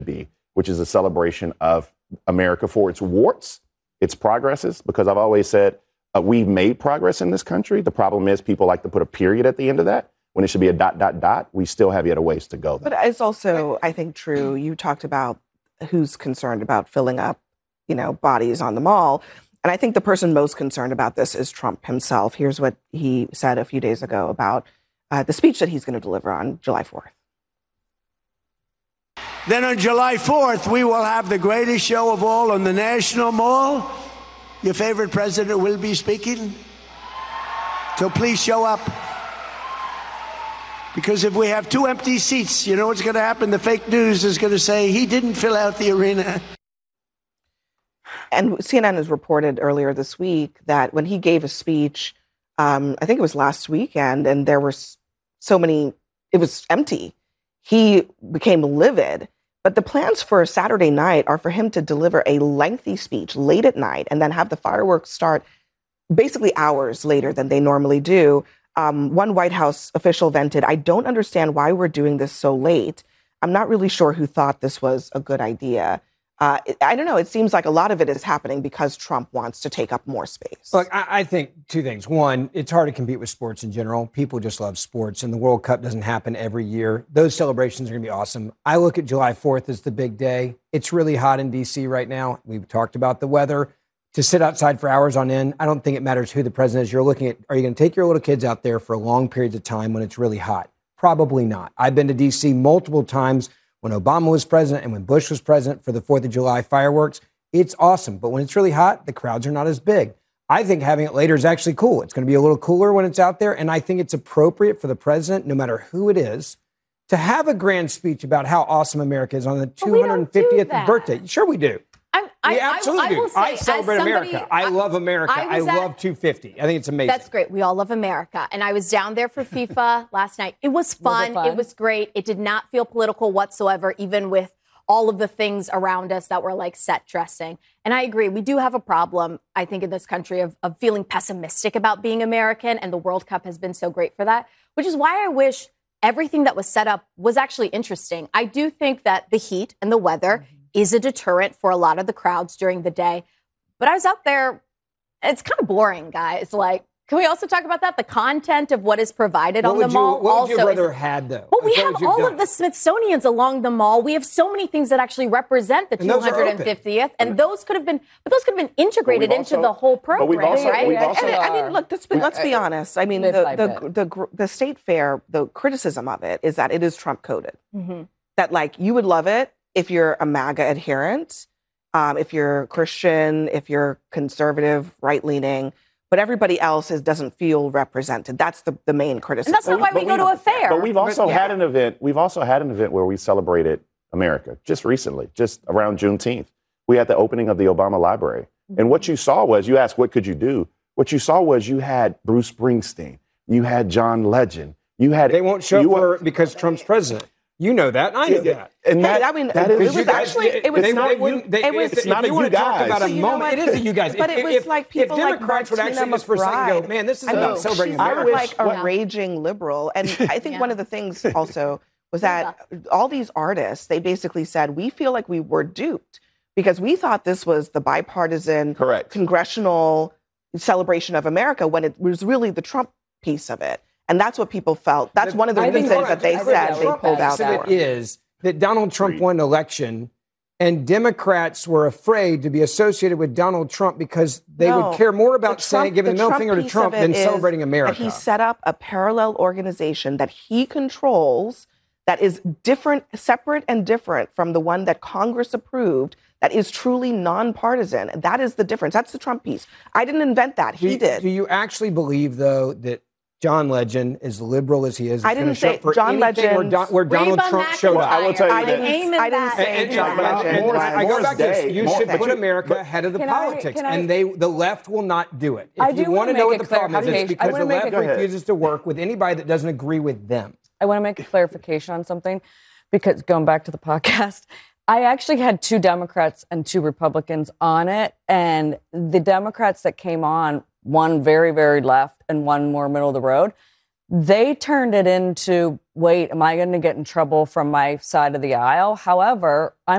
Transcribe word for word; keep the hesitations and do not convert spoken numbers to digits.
be, which is a celebration of America for its warts, its progresses, because I've always said uh, we've made progress in this country. The problem is people like to put a period at the end of that when it should be a dot, dot, dot. We still have yet a ways to go, though. But it's also, I think, true. You talked about who's concerned about filling up, you know, bodies on the mall. And I think the person most concerned about this is Trump himself. Here's what he said a few days ago about uh, the speech that he's going to deliver on July fourth. Then on July fourth, we will have the greatest show of all on the National Mall. Your favorite president will be speaking. So please show up. Because if we have two empty seats, you know what's going to happen? The fake news is going to say he didn't fill out the arena. And C N N has reported earlier this week that when he gave a speech, um, I think it was last weekend, and there were so many, it was empty. He became livid. But the plans for Saturday night are for him to deliver a lengthy speech late at night and then have the fireworks start basically hours later than they normally do. Um, one White House official vented, "I don't understand why we're doing this so late. I'm not really sure who thought this was a good idea." Uh, I don't know. It seems like a lot of it is happening because Trump wants to take up more space. Look, I, I think two things. One, it's hard to compete with sports in general. People just love sports, and the World Cup doesn't happen every year. Those celebrations are going to be awesome. I look at July fourth as the big day. It's really hot in D C right now. We've talked about the weather. To sit outside for hours on end, I don't think it matters who the president is. You're looking at, are you going to take your little kids out there for long periods of time when it's really hot? Probably not. I've been to D C multiple times when Obama was president and when Bush was president for the fourth of July fireworks. It's awesome. But when it's really hot, the crowds are not as big. I think having it later is actually cool. It's going to be a little cooler when it's out there. And I think it's appropriate for the president, no matter who it is, to have a grand speech about how awesome America is on the two hundred fiftieth birthday. Sure we do. I'm, I, we absolutely I, I do. will say, I celebrate somebody, America. I, I love America. I, I love at, two fifty. I think it's amazing. That's great. We all love America. And I was down there for FIFA last night. It was fun. Was it fun. It was great. It did not feel political whatsoever, even with all of the things around us that were like set dressing. And I agree. We do have a problem, I think, in this country of, of feeling pessimistic about being American. And the World Cup has been so great for that, which is why I wish everything that was set up was actually interesting. I do think that the heat and the weather mm-hmm. is a deterrent for a lot of the crowds during the day. But I was out there, it's kind of boring, guys. Like, can we also talk about that? The content of what is provided what on the you, mall. What also would you rather is, had, though? Well, we have all done? of the Smithsonian's along the mall. We have so many things that actually represent the and two hundred fiftieth. And those could have been, but those could have been integrated into also, the whole program, we've also, right? We've also, and, I mean, look, let's be, let's be honest. I mean, the the, the the the state fair, the criticism of it is that it is Trump coded. Mm-hmm. That, like, you would love it if you're a MAGA adherent, um, if you're Christian, if you're conservative, right-leaning, but everybody else is, doesn't feel represented. That's the, the main criticism. And that's not why we go to a fair. But we've also yeah. had an event. We've also had an event where we celebrated America just recently, just around Juneteenth. We had the opening of the Obama Library. Mm-hmm. And what you saw was, you asked, what could you do? What you saw was you had Bruce Springsteen. You had John Legend. You had. They won't show up for, because Trump's president. You know that, and I know yeah, that. And that, hey, I mean, that it is, was actually, it was they, not, they you, they, it was, it's, not if a you want you to talk guys. about a so moment, it is a you guys. But if, it was if, like people if Democrats like would actually Martina just for a second go, McBride. man, this is I about mean, celebrating she's America. like a yeah. raging liberal. And I think yeah. one of the things also was that all these artists, they basically said, we feel like we were duped because we thought this was the bipartisan Correct. congressional celebration of America when it was really the Trump piece of it. And that's what people felt. That's the, one of the I reasons think, that they said they pulled out for. It is that Donald Trump won an election and Democrats were afraid to be associated with Donald Trump because they no, would care more about Trump, saying, giving the middle finger to Trump than celebrating America. That he set up a parallel organization that he controls that is different, separate and different from the one that Congress approved, that is truly nonpartisan. That is the difference. That's the Trump piece. I didn't invent that. He do, did. Do you actually believe, though, that John Legend, as liberal as he is, I didn't say John Legend where, Don, where Donald Trump showed up. I will tell you I that. didn't, I didn't say and, and, John and, Legend. And, and I go back to this. You should okay. put America ahead of the can politics, I, can I, and they the left will not do it. If I you do want to know what the problem is, it's because the left a, refuses to work with anybody that doesn't agree with them. I want to make a clarification on something, because going back to the podcast, I actually had two Democrats and two Republicans on it, and the Democrats that came on, one very, very left and one more middle of the road, They turned it into, wait, am I going to get in trouble from my side of the aisle? However, I'm